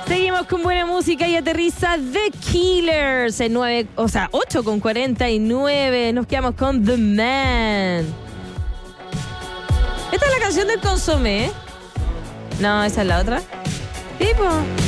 Seguimos con buena música y aterriza The Killers en 8:49. Nos quedamos con The Man. Esta es la canción del consomé. No, esa es la otra. Tipo.